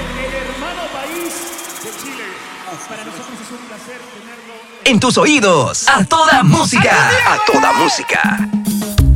el hermano país de Chile. Para nosotros es un placer tenerlo En tus oídos, a toda música. A toda música.